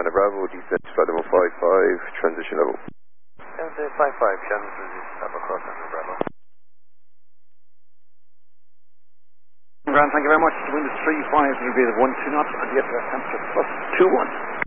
Panda Bravo, descent flight level 55, transition level. And 55, transition level cross Panda Bravo. Grand, thank you very much. The wind is 3-5, it'll be at 1-2 knots, and the temperature plus 2-1.